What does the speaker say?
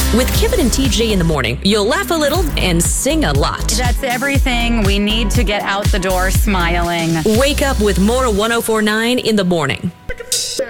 With Kevin and TJ in the morning, you'll laugh a little and sing a lot. That's everything we need to get out the door smiling. Wake up with more 104.9 in the morning.